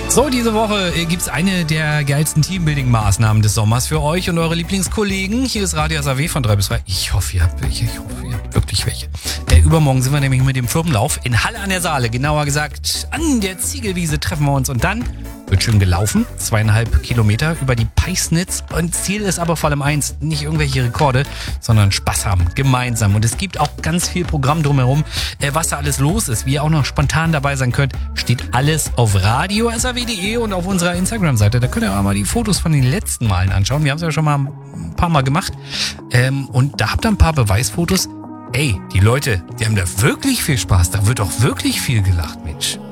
So, diese Woche gibt es eine der geilsten Teambuilding-Maßnahmen des Sommers für euch und eure Lieblingskollegen. Hier ist Radio SAW von 3 bis 2. Ich hoffe, ihr habt welche. Wirklich welche. Übermorgen sind wir nämlich mit dem Firmenlauf in Halle an der Saale. Genauer gesagt, an der Ziegelwiese treffen wir uns. Und dann wird schön gelaufen. 2,5 Kilometer über die Peisnitz. Und Ziel ist aber vor allem eins, nicht irgendwelche Rekorde, sondern Spaß haben. Gemeinsam. Und es gibt auch ganz viel Programm drumherum, was da alles los ist. Wie ihr auch noch spontan dabei sein könnt, steht alles auf radio.saw.de und auf unserer Instagram-Seite. Da könnt ihr auch mal die Fotos von den letzten Malen anschauen. Wir haben es ja schon mal ein paar Mal gemacht. Und da habt ihr ein paar Beweisfotos. Ey, die Leute, die haben da wirklich viel Spaß. Da wird auch wirklich viel gelacht, Mensch.